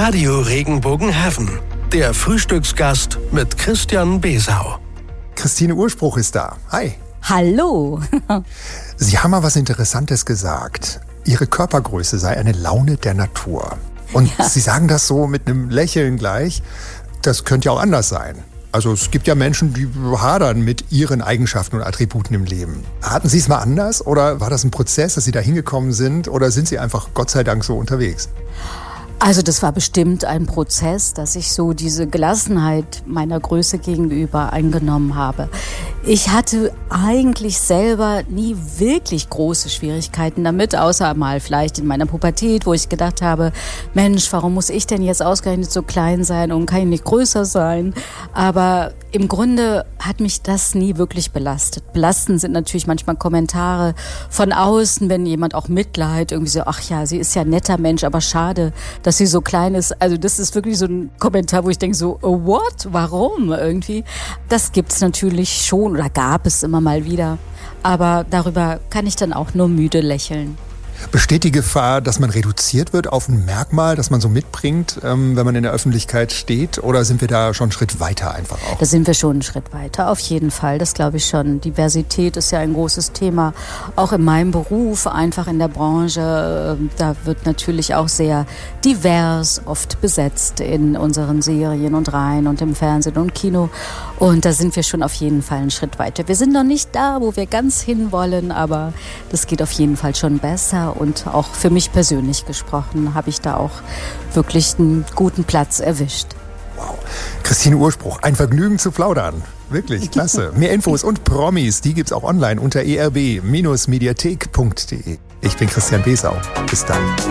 Radio Regenbogen-Heaven. Der Frühstücksgast mit Christian Besau. Christine Urspruch ist da. Hi. Hallo. Sie haben mal was Interessantes gesagt. Ihre Körpergröße sei eine Laune der Natur. Und ja. Sie sagen das so mit einem Lächeln gleich. Das könnte ja auch anders sein. Also es gibt ja Menschen, die hadern mit ihren Eigenschaften und Attributen im Leben. Hatten Sie es mal anders oder war das ein Prozess, dass Sie da hingekommen sind oder sind Sie einfach Gott sei Dank so unterwegs? Also das war bestimmt ein Prozess, dass ich so diese Gelassenheit meiner Größe gegenüber eingenommen habe. Ich hatte eigentlich selber nie wirklich große Schwierigkeiten damit, außer mal vielleicht in meiner Pubertät, wo ich gedacht habe, Mensch, warum muss ich denn jetzt ausgerechnet so klein sein und kann ich nicht größer sein? Aber im Grunde hat mich das nie wirklich belastet. Belastend sind natürlich manchmal Kommentare von außen, wenn jemand auch Mitleid irgendwie so, ach ja, sie ist ja ein netter Mensch, aber schade, dass sie so klein ist. Also das ist wirklich so ein Kommentar, wo ich denke so, what? Warum irgendwie? Das gibt's natürlich schon oder gab es immer mal wieder. Aber darüber kann ich dann auch nur müde lächeln. Besteht die Gefahr, dass man reduziert wird auf ein Merkmal, das man so mitbringt, wenn man in der Öffentlichkeit steht? Oder sind wir da schon einen Schritt weiter einfach auch? Da sind wir schon einen Schritt weiter, auf jeden Fall. Das glaube ich schon. Diversität ist ja ein großes Thema. Auch in meinem Beruf, einfach in der Branche, da wird natürlich auch sehr divers oft besetzt in unseren Serien und Reihen und im Fernsehen und Kino. Und da sind wir schon auf jeden Fall einen Schritt weiter. Wir sind noch nicht da, wo wir ganz hinwollen, aber das geht auf jeden Fall schon besser. Und auch für mich persönlich gesprochen, habe ich da auch wirklich einen guten Platz erwischt. Wow. Christine Urspruch, ein Vergnügen zu plaudern. Wirklich, klasse. Mehr Infos und Promis, die gibt's auch online unter erb-mediathek.de. Ich bin Christian Besau. Bis dann.